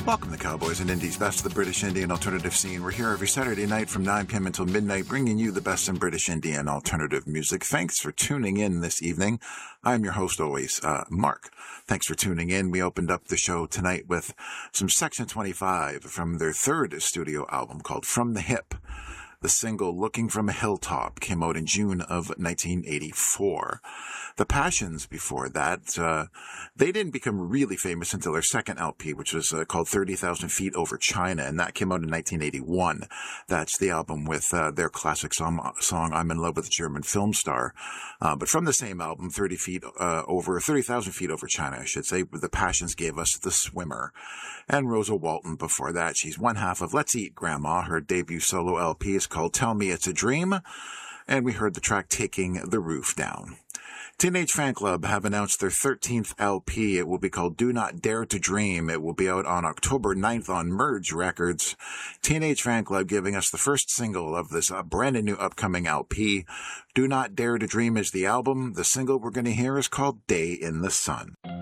Welcome to Cowboys and Indies, best of the British Indian alternative scene. We're here every Saturday night from 9 p.m. until midnight, bringing you the best in British Indian alternative music. Thanks for tuning in this evening. I'm your host always, Mark. Thanks for tuning in. We opened up the show tonight with some Section 25 from their third studio album called From the Hip. The single Looking from a Hilltop came out in June of 1984. The Passions before that, they didn't become really famous until their second LP, which was called 30,000 Feet Over China, and that came out in 1981. That's the album with their classic song, I'm in Love with a German Film Star. But from the same album, 30,000 Feet Over China, I should say, The Passions gave us The Swimmer. And Rosa Walton before that. She's one half of Let's Eat Grandma. Her debut solo LP is called Tell Me It's a Dream. And we heard the track Taking the Roof Down. Teenage Fanclub have announced their 13th LP. It will be called Do Not Dare to Dream. It will be out on October 9th on Merge Records. Teenage Fanclub giving us the first single of this brand new upcoming LP. Do Not Dare to Dream is the album. The single we're going to hear is called Day in the Sun.